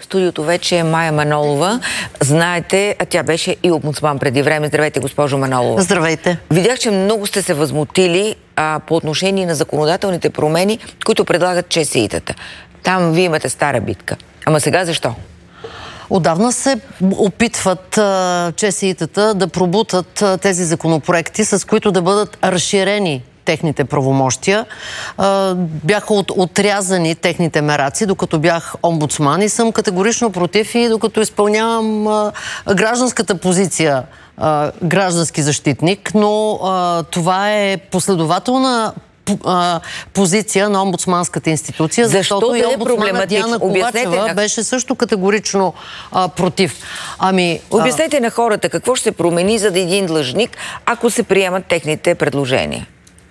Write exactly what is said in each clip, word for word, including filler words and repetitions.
студиото вече е Мая Манолова. Знаете, тя беше и омбудсман преди време. Здравейте, госпожо Манолова. Здравейте. Видях, че много сте се възмутили а, по отношение на законодателните промени, които предлагат ЧСИ-тата. Там вие имате стара битка. Ама сега защо? Отдавна се опитват ЧСИ-тата да пробутат а, тези законопроекти, с които да бъдат разширени техните правомощия. А, бяха от, отрязани техните мераци, докато бях омбудсман, и съм категорично против, и докато изпълнявам а, гражданската позиция, а, граждански защитник, но а, това е последователна позиция на омбудсманската институция, защото Защо и омбудсмана е Диана Ковачева беше също категорично а, против. Ами, Обяснете а... на хората какво ще се промени за един длъжник, ако се приемат техните предложения.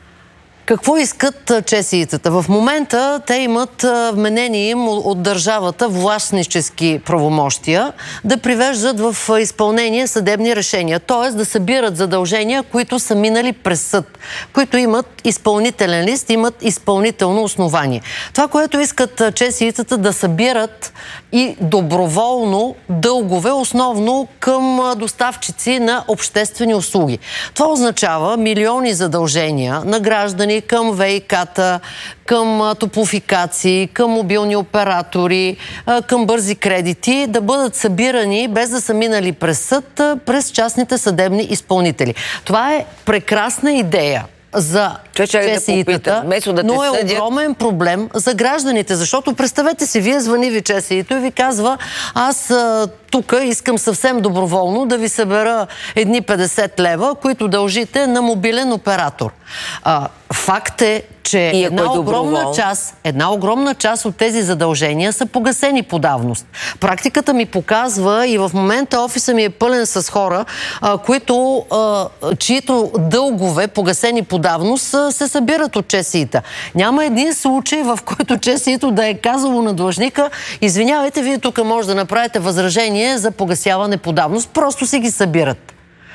Какво искат ЧСИ-тата? В момента те имат вменени им от държавата властнически правомощия да привеждат в изпълнение съдебни решения, т.е. да събират задължения, които са минали през съд, които имат изпълнителен лист, имат изпълнително основание. Това, което искат ЧСИ-тата, да събират и доброволно дългове, основно към доставчици на обществени услуги. Това означава милиони задължения на граждани към ВИК-та, към топлофикации, към мобилни оператори, към бързи кредити, да бъдат събирани без да са минали през съд, през частните съдебни изпълнители. Това е прекрасна идея за ЧСИ-тата, да но е съдят. Огромен проблем за гражданите, защото представете си, вие звъни ви ЧСИ-то и ви казва: аз тук искам съвсем доброволно да ви събера едни петдесет лева, които дължите на мобилен оператор. А, факт е, че една е огромна, част, една огромна част от тези задължения са погасени по давност. Практиката ми показва, и в момента офиса ми е пълен с хора, а, които, а, чието дългове, погасени по давност, а, се събират от ЧСИ-та. Няма един случай, в който ЧСИ-то да е казало на длъжника: извинявайте, вие тук може да направите възражение за погасяване по давност. Просто си ги събират.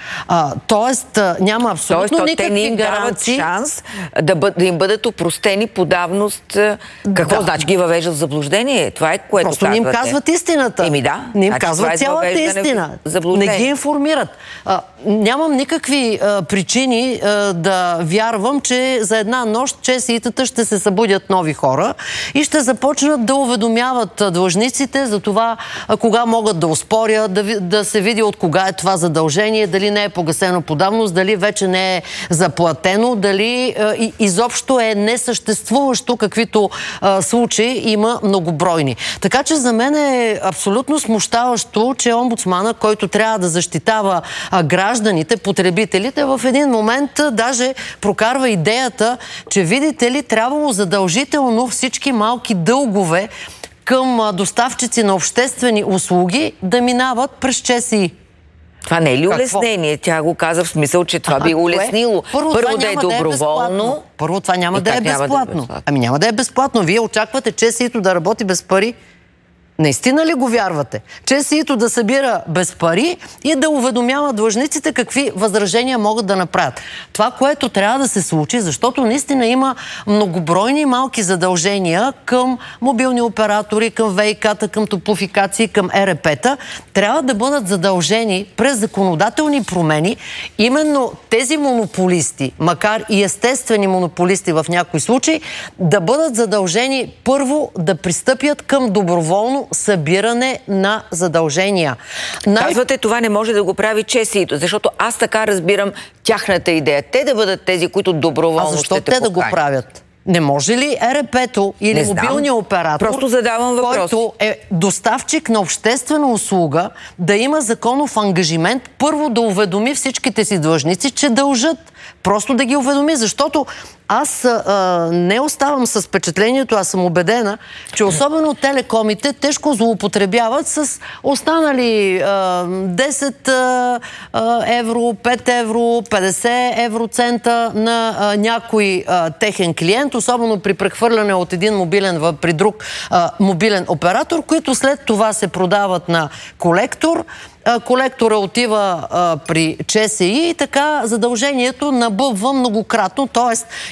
А, тоест, няма абсолютно тоест, никакви те не им гаранции. Дават шанс да, бъд, да им бъдат опростени по давност. Какво да. Значи ги въвеждат в заблуждение? Това е, което Просто не им казват истината. Еми да. Не им значи, казват е цялата истина. Не ги информират. А, нямам никакви а, причини а, да вярвам, че за една нощ ЧСИ-тата ще се събудят нови хора и ще започнат да уведомяват длъжниците за това а, кога могат да оспорят, да, да се види от кога е това задължение, дали не е погасено по давност, дали вече не е заплатено, дали а, и, изобщо е несъществуващо, каквито а, случаи има многобройни. Така че за мен е абсолютно смущаващо, че омбудсмана, който трябва да защитава а, гражданите, потребителите, в един момент а, даже прокарва идеята, че видите ли, трябвало задължително всички малки дългове към а, доставчици на обществени услуги да минават през ЧСИ. Това не е ли улеснение? Какво? Тя го каза в смисъл, че това а, би улеснило. Първо, Първо да е доброволно. Да е Първо, това няма да е, няма да е безплатно. Ами няма да е безплатно. Вие очаквате ЧСИ-то да работи без пари? Наистина ли го вярвате? ЧСИ-то да събира без пари и да уведомява длъжниците какви възражения могат да направят. Това, което трябва да се случи, защото наистина има многобройни малки задължения към мобилни оператори, към ВИК-та, към топлофикации, към ЕРП-та, трябва да бъдат задължени през законодателни промени именно тези монополисти, макар и естествени монополисти в някои случаи, да бъдат задължени първо да пристъпят към доброволно събиране на задължения. Най... Казвате, това не може да го прави ЧСИ-то, защото аз така разбирам тяхната идея. Те да бъдат тези, които доброволно ще те поканят. А защо те да го правят? Не може ли ЕРП-то или мобилния оператор, Просто задавам въпрос, който е доставчик на обществена услуга, да има законов ангажимент първо да уведоми всичките си длъжници, че дължат? Просто да ги уведоми, защото аз а, не оставам с впечатлението, аз съм убедена, че особено телекомите тежко злоупотребяват с останали а, десет а, евро, пет евро, петдесет евроцента на а, някой а, техен клиент, особено при прехвърляне от един мобилен при друг а, мобилен оператор, които след това се продават на колектор. Колектора отива а, при ЧСИ и така задължението набъбва многократно, т.е.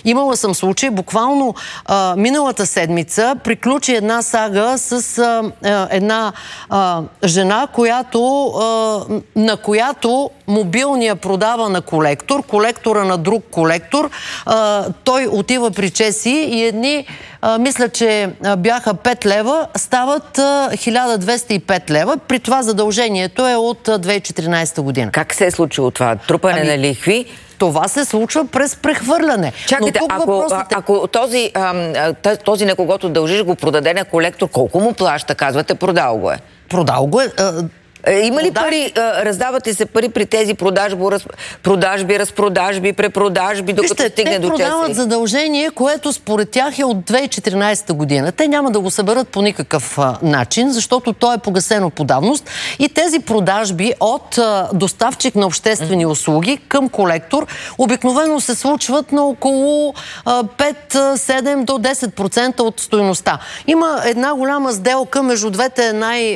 Имала съм случай, буквално а, миналата седмица приключи една сага с а, а, една а, жена, която, а, на която мобилния продава на колектор, колектора на друг колектор. А, той отива при ЧЕСИ и едни, а, мисля, че бяха пет лева, стават а, хиляда двеста и пет лева. При това задължението е от две хиляди и четиринадесета година. Как се е случило това? Трупане ами... на лихви? Това се случва през прехвърляне. Чакайте, ако, въпросът... ако този, този на когото дължиш го продаде на колектор, колко му плаща, казвате, продал го е? Продал го е... Има ли пари, раздавате се пари при тези продажби, раз, продажби, разпродажби, препродажби, докато Вижте, стигне до ЧЕСИ? Те продават задължение, което според тях е от две хиляди и четиринадесета година. Те няма да го съберат по никакъв а, начин, защото то е погасено по давност. И тези продажби от а, доставчик на обществени услуги към колектор обикновено се случват на около а, пет, седем до десет процента от стойността. Има една голяма сделка между двете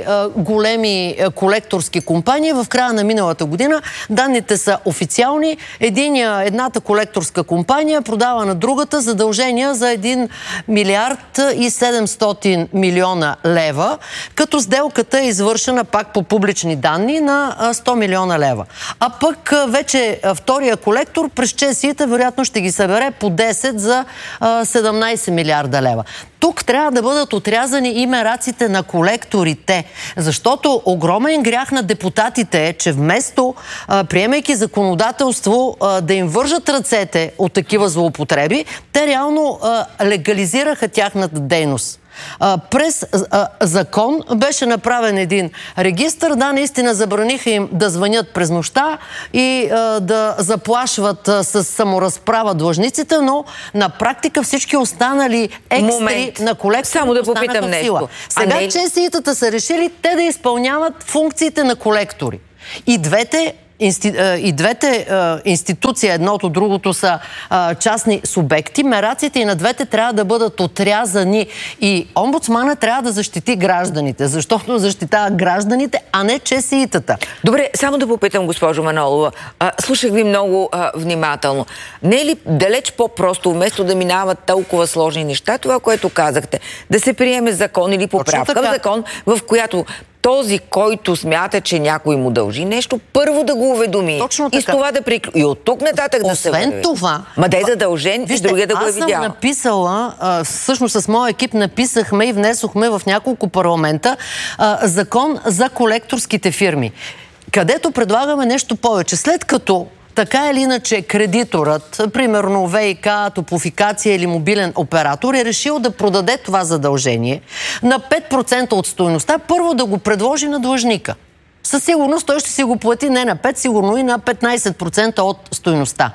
най-големи колектори колекторски компании в края на миналата година. Данните са официални. Единия, едната колекторска компания продава на другата задължения за един милиард и седемстотин милиона лева, като сделката е извършена пак по публични данни на сто милиона лева. А пък вече втория колектор през ЧЕСИ-та вероятно ще ги събере по десет за седемнадесет милиарда лева. Тук трябва да бъдат отрязани и мераците на колекторите, защото огромен грях на депутатите е, че вместо, а, приемайки законодателство, а, да им вържат ръцете от такива злоупотреби, те реално а, легализираха тяхната дейност. А, през а, закон беше направен един регистър. Да, наистина забраниха им да звънят през нощта и а, да заплашват а, с саморазправа длъжниците, но на практика всички останали екстри Момент. на колектора Само да попитам нещо. Сега не... ЧЕСИ-тата са решили те да изпълняват функциите на колектори. И двете Инсти... И двете е, институции, едното, другото са е, частни субекти. Мераците и на двете трябва да бъдат отрязани. И омбудсмана трябва да защити гражданите, защото защитава гражданите, а не ЧЕСИ-тата. Добре, само да попитам, госпожо Манолова. А, слушах ви много а, внимателно. Не е ли далеч по-просто, вместо да минават толкова сложни неща, това, което казахте, да се приеме закон или поправка в закон, в която този, който смята, че някой му дължи нещо, първо да го уведоми. Точно така. И с това да приключи. И от тук нататък да се Освен това... Ма да е задължен и другия да го е видял. Аз съм написала, а, всъщност с моя екип написахме и внесохме в няколко парламента а, закон за колекторските фирми, където предлагаме нещо повече. След като така или иначе кредиторът, примерно ВиК, Топлофикация или мобилен оператор, е решил да продаде това задължение на пет процента от стойността, първо да го предложи на длъжника. Със сигурност той ще си го плати не на пет, сигурно и на петнадесет процента от стойността.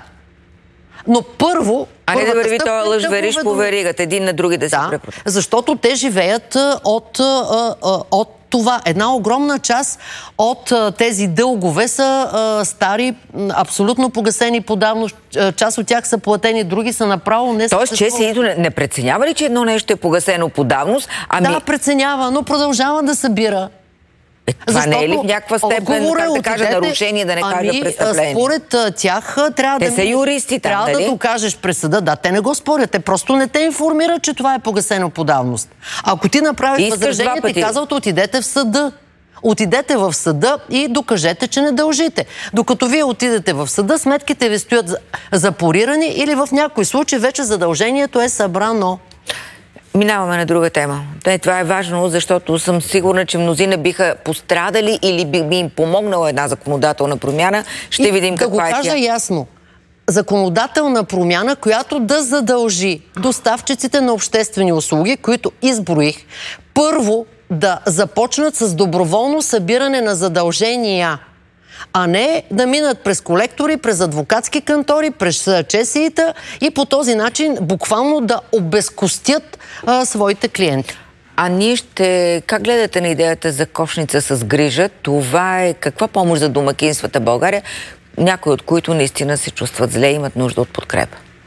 Но първо... А не да върви този лъж вериш по веригата, един на други да се да, препродават. Защото те живеят от, от това. Една огромна част от тези дългове са а, стари, абсолютно погасени подавно. Част от тях са платени, други са направо не Тоест, ЧЕСИ-то не, не преценява ли, че едно нещо е погасено по давност? Ами... Да, преценява, но продължава да събира. Е, това не е ли в някаква степен, как да кажа, нарушение, да не ами, кажа престъпление? Според тях трябва те да... са юристи там, трябва дали? да докажеш през съда. Да, те не го спорят. Те просто не те информират, че това е погасено по давност. Ако ти направиш възражение, ти казват, отидете в съда. Отидете в съда и докажете, че не дължите. Докато вие отидете в съда, сметките ви стоят запорирани или в някой случай вече задължението е събрано. Минаваме на друга тема. Те, това е важно, защото съм сигурна, че мнозина биха пострадали или би, би им помогнала една законодателна промяна. Ще и видим да каква е тя. Да го кажа ясно. Законодателна промяна, която да задължи доставчиците на обществени услуги, които изброих, първо да започнат с доброволно събиране на задължения, а не да минат през колектори, през адвокатски кантори, през ЧЕСИ-та и по този начин буквално да обезкостят а, своите клиенти. А ние ще... Как гледате на идеята за кошница с грижа? Това е каква помощ за домакинствата в България, някои от които наистина се чувстват зле и имат нужда от подкрепа?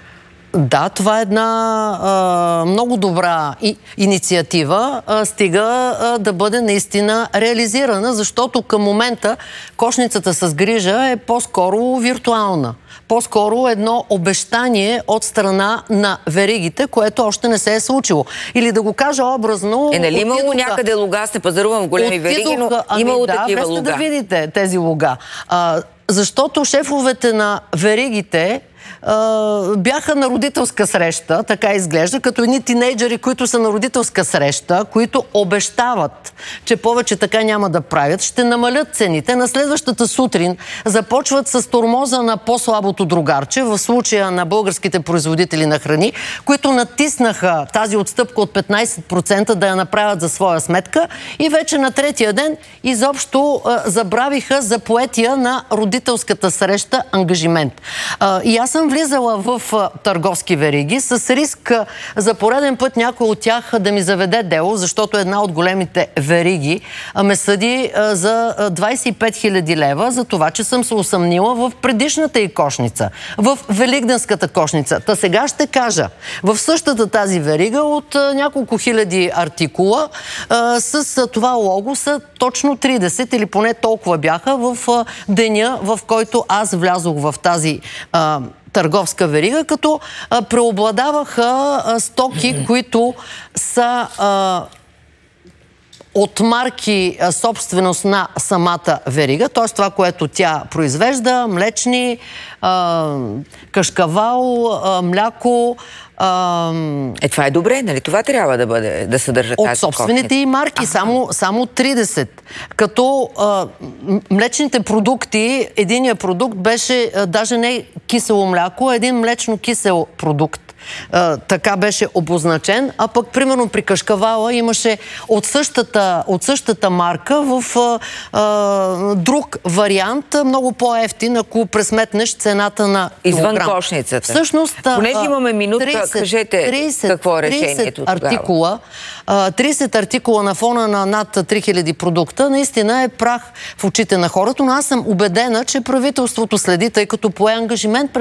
Да, това е една а, много добра и, инициатива, а, стига а, да бъде наистина реализирана, защото към момента кошницата с грижа е по-скоро виртуална. По-скоро едно обещание от страна на веригите, което още не се е случило. Или да го кажа образно... Е, нали имало отидоха... някъде луга, сте пазарувам в големи вериги, но ами имало да, такива луга. Да, да видите тези луга. А, защото шефовете на веригите Uh, бяха на родителска среща, така изглежда, като едни тинейджери, които са на родителска среща, които обещават, че повече така няма да правят, ще намалят цените. На следващата сутрин започват с тормоза на по-слабото другарче, в случая на българските производители на храни, които натиснаха тази отстъпка от петнайсет процента да я направят за своя сметка и вече на третия ден изобщо uh, забравиха за поетия на родителската среща ангажимент. Uh, и аз съм влизала в а, търговски вериги с риск а, за пореден път някой от тях да ми заведе дело, защото една от големите вериги а, ме съди а, за двайсет и пет хиляди лева за това, че съм се усъмнила в предишната й кошница, в великденската кошница. Та сега ще кажа, в същата тази верига от а, няколко хиляди артикула а, с а, това лого са точно трийсет или поне толкова бяха в а, деня, в който аз влязох в тази а, търговска верига, като а, преобладаваха а, стоки, които са а, от марки а, собственост на самата верига, т.е. това, което тя произвежда, млечни, а, кашкавал, а, мляко. А, е, това е добре, нали? Това трябва да бъде, да съдържа от тази собствените и марки, само, само трийсет. Като а, млечните продукти, единият продукт беше а, даже не кисело мляко, а един млечно-кисел продукт. Uh, така беше обозначен, а пък примерно при кашкавала имаше от същата, от същата марка в uh, uh, друг вариант, много по-евтин, ако пресметнеш цената на извън килограм. кошницата. Всъщност, понеже имаме минутка, трийсет, кажете трийсет, какво е решението трийсет артикула, трийсет артикула на фона на над три хиляди продукта, наистина е прах в очите на хората, но аз съм убедена, че правителството следи, тъй като пое ангажимент пред